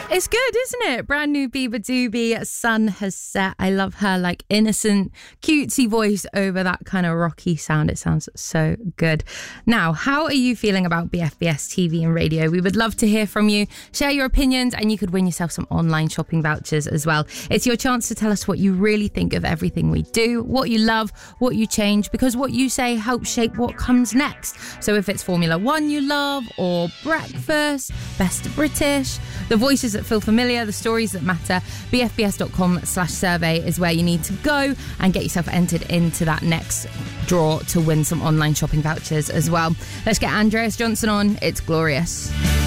It's good, isn't it? Brand new Biba Doobie, Sun Has Set. I love her like innocent, cutesy voice over that kind of rocky sound. It sounds so good. Now, how are you feeling about BFBS TV and radio? We would love to hear from you. Share your opinions and you could win yourself some online shopping vouchers as well. It's your chance to tell us what you really think of everything we do, what you love, what you change, because what you say helps shape what comes next. So if it's Formula One you love, or breakfast, Best of British, the voices that feel familiar, the stories that matter, bfbs.com/survey is where you need to go and get yourself entered into that next draw to win some online shopping vouchers as well. Let's get Andreas Johnson on. It's Glorious.